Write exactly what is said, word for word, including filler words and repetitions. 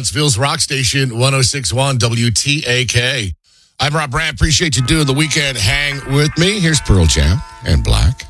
Huntsville's rock station, one oh six point one W T A K. I'm Rob Brandt. Appreciate you doing the weekend hang with me. Here's Pearl Jam and Black.